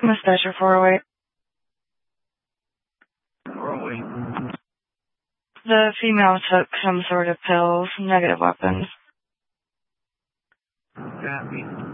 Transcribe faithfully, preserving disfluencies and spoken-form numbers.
Miss Dasher four oh eight. four oh eight. The female took some sort of pills, negative weapons. Copy.